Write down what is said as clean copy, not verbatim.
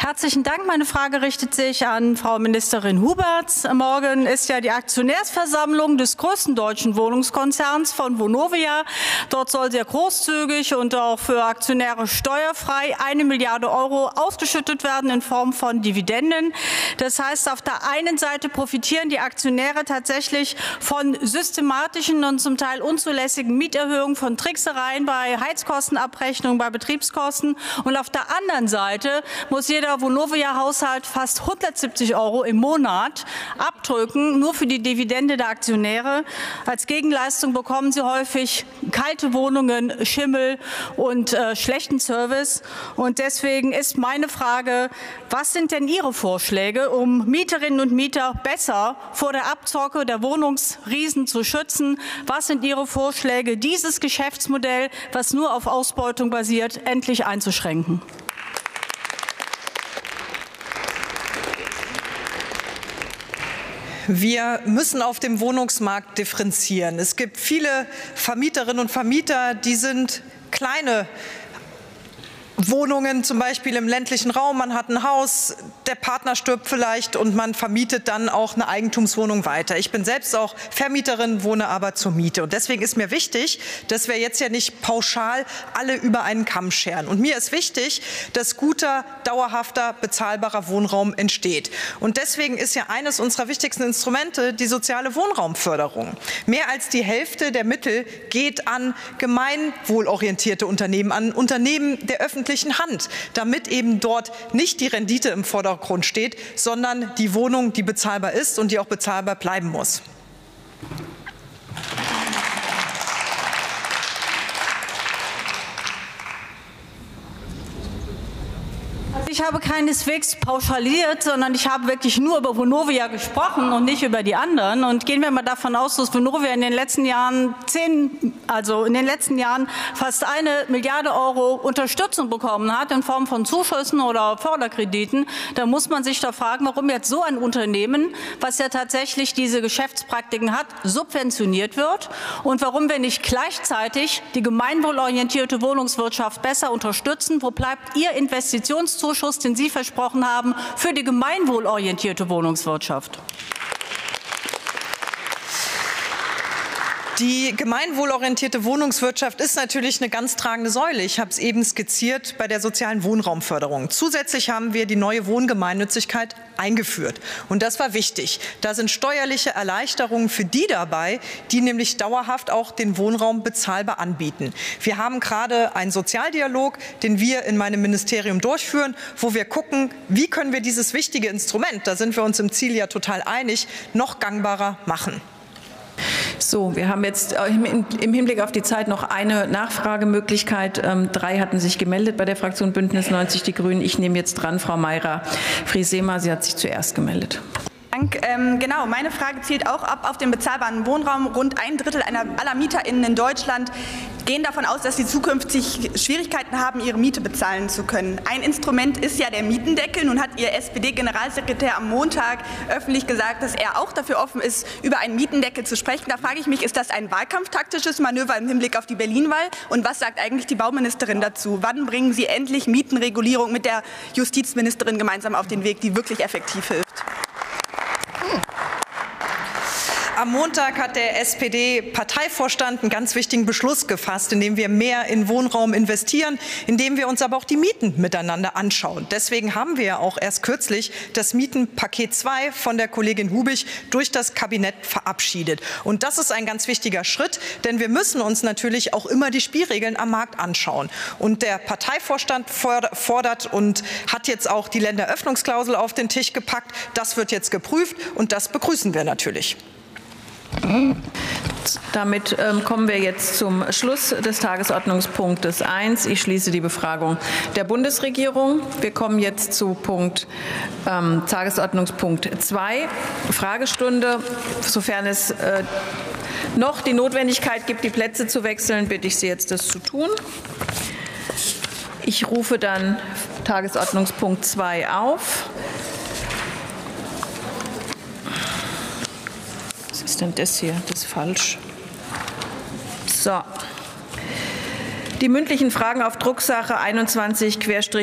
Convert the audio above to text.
Herzlichen Dank. Meine Frage richtet sich an Frau Ministerin Huberts. Morgen ist ja die Aktionärsversammlung des größten deutschen Wohnungskonzerns von Vonovia. Dort soll sehr großzügig und auch für Aktionäre steuerfrei 1 Milliarde Euro ausgeschüttet werden in Form von Dividenden. Das heißt, auf der einen Seite profitieren die Aktionäre tatsächlich von systematischen und zum Teil unzulässigen Mieterhöhungen, von Tricksereien bei Heizkostenabrechnungen, bei Betriebskosten. Und auf der anderen Seite muss jeder Vonovia-Haushalt fast 170 Euro im Monat abdrücken, nur für die Dividende der Aktionäre. Als Gegenleistung bekommen sie häufig kalte Wohnungen, Schimmel und schlechten Service. Und deswegen ist meine Frage, was sind denn Ihre Vorschläge, um Mieterinnen und Mieter besser vor der Abzocke der Wohnungsriesen zu schützen? Was sind Ihre Vorschläge, dieses Geschäftsmodell, was nur auf Ausbeutung basiert, endlich einzuschränken? Wir müssen auf dem Wohnungsmarkt differenzieren. Es gibt viele Vermieterinnen und Vermieter, die sind kleine Wohnungen, zum Beispiel im ländlichen Raum. Man hat ein Haus, der Partner stirbt vielleicht und man vermietet dann auch eine Eigentumswohnung weiter. Ich bin selbst auch Vermieterin, wohne aber zur Miete. Und deswegen ist mir wichtig, dass wir jetzt ja nicht pauschal alle über einen Kamm scheren. Und mir ist wichtig, dass guter, dauerhafter, bezahlbarer Wohnraum entsteht. Und deswegen ist ja eines unserer wichtigsten Instrumente die soziale Wohnraumförderung. Mehr als die Hälfte der Mittel geht an gemeinwohlorientierte Unternehmen, an Unternehmen der öffentlichen Hand, damit eben dort nicht die Rendite im Vordergrund steht, sondern die Wohnung, die bezahlbar ist und die auch bezahlbar bleiben muss. Ich habe keineswegs pauschaliert, sondern ich habe wirklich nur über Vonovia gesprochen und nicht über die anderen. Und gehen wir mal davon aus, dass Vonovia in den letzten Jahren fast 1 Milliarde Euro Unterstützung bekommen hat in Form von Zuschüssen oder Förderkrediten. Da muss man sich doch fragen, warum jetzt so ein Unternehmen, was ja tatsächlich diese Geschäftspraktiken hat, subventioniert wird und warum wir nicht gleichzeitig die gemeinwohlorientierte Wohnungswirtschaft besser unterstützen. Wo bleibt Ihr Investitionszuschuss, den Sie versprochen haben, für die gemeinwohlorientierte Wohnungswirtschaft? Die gemeinwohlorientierte Wohnungswirtschaft ist natürlich eine ganz tragende Säule. Ich habe es eben skizziert bei der sozialen Wohnraumförderung. Zusätzlich haben wir die neue Wohngemeinnützigkeit eingeführt. Und das war wichtig. Da sind steuerliche Erleichterungen für die dabei, die nämlich dauerhaft auch den Wohnraum bezahlbar anbieten. Wir haben gerade einen Sozialdialog, den wir in meinem Ministerium durchführen, wo wir gucken, wie können wir dieses wichtige Instrument, da sind wir uns im Ziel ja total einig, noch gangbarer machen. So, wir haben jetzt im Hinblick auf die Zeit noch eine Nachfragemöglichkeit. 3 hatten sich gemeldet bei der Fraktion Bündnis 90 Die Grünen. Ich nehme jetzt dran Frau Mayra-Friesema. Sie hat sich zuerst gemeldet. Genau, meine Frage zielt auch ab auf den bezahlbaren Wohnraum. Rund 1/3 aller MieterInnen in Deutschland gehen davon aus, dass sie zukünftig Schwierigkeiten haben, ihre Miete bezahlen zu können. Ein Instrument ist ja der Mietendeckel. Nun hat Ihr SPD-Generalsekretär am Montag öffentlich gesagt, dass er auch dafür offen ist, über einen Mietendeckel zu sprechen. Da frage ich mich, ist das ein wahlkampftaktisches Manöver im Hinblick auf die Berlin-Wahl? Und was sagt eigentlich die Bauministerin dazu? Wann bringen Sie endlich Mietenregulierung mit der Justizministerin gemeinsam auf den Weg, die wirklich effektiv hilft? Am Montag hat der SPD-Parteivorstand einen ganz wichtigen Beschluss gefasst, indem wir mehr in Wohnraum investieren, indem wir uns aber auch die Mieten miteinander anschauen. Deswegen haben wir ja auch erst kürzlich das Mietenpaket 2 von der Kollegin Hubig durch das Kabinett verabschiedet. Und das ist ein ganz wichtiger Schritt, denn wir müssen uns natürlich auch immer die Spielregeln am Markt anschauen. Und der Parteivorstand fordert und hat jetzt auch die Länderöffnungsklausel auf den Tisch gepackt. Das wird jetzt geprüft und das begrüßen wir natürlich. Damit kommen wir jetzt zum Schluss des Tagesordnungspunktes 1. Ich schließe die Befragung der Bundesregierung. Wir kommen jetzt zu Tagesordnungspunkt 2, Fragestunde. Sofern es noch die Notwendigkeit gibt, die Plätze zu wechseln, bitte ich Sie jetzt, das zu tun. Ich rufe dann Tagesordnungspunkt 2 auf. Was ist denn das hier? Das ist falsch. So. Die mündlichen Fragen auf Drucksache 21